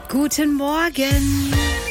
Guten Morgen.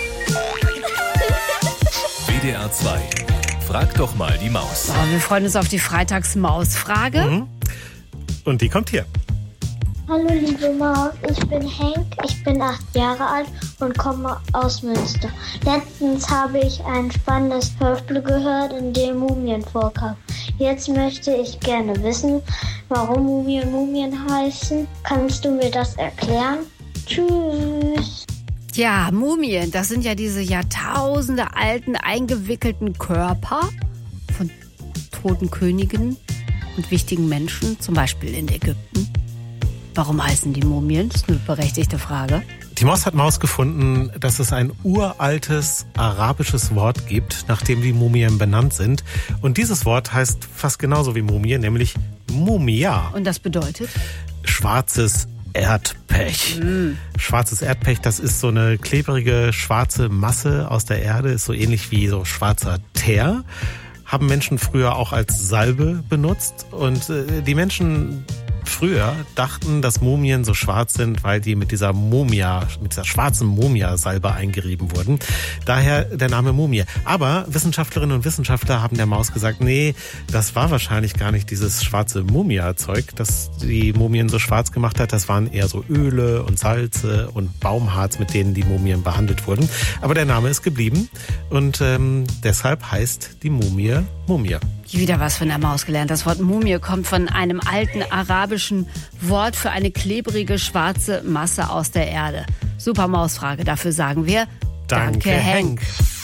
WDR 2. Frag doch mal die Maus. So, wir freuen uns auf die Freitagsmausfrage. Und die kommt hier. Hallo liebe Maus, ich bin Henk, ich bin 8 Jahre alt und komme aus Münster. Letztens habe ich ein spannendes Hörspiel gehört, in dem Mumien vorkamen. Jetzt möchte ich gerne wissen, warum Mumien Mumien heißen. Kannst du mir das erklären? Tschüss. Ja, Mumien, das sind ja diese Jahrtausende alten, eingewickelten Körper von toten Königen und wichtigen Menschen, zum Beispiel in Ägypten. Warum heißen die Mumien? Das ist eine berechtigte Frage. Die Maus hat herausgefunden, dass es ein uraltes arabisches Wort gibt, nach dem die Mumien benannt sind. Und dieses Wort heißt fast genauso wie Mumie, nämlich Mumia. Und das bedeutet? Schwarzes Erdpech. Schwarzes Erdpech, das ist so eine klebrige schwarze Masse aus der Erde, ist so ähnlich wie so schwarzer Teer. Haben Menschen früher auch als Salbe benutzt. Und die Menschen früher dachten, dass Mumien so schwarz sind, weil die mit dieser schwarzen Mumia-Salbe eingerieben wurden. Daher der Name Mumie. Aber Wissenschaftlerinnen und Wissenschaftler haben der Maus gesagt, nee, das war wahrscheinlich gar nicht dieses schwarze Mumia-Zeug, das die Mumien so schwarz gemacht hat. Das waren eher so Öle und Salze und Baumharz, mit denen die Mumien behandelt wurden. Aber der Name ist geblieben und deshalb heißt die Mumie Mumie. Wieder was von der Maus gelernt. Das Wort Mumie kommt von einem alten arabischen Wort für eine klebrige schwarze Masse aus der Erde. Super Mausfrage. Dafür sagen wir Danke, Henk.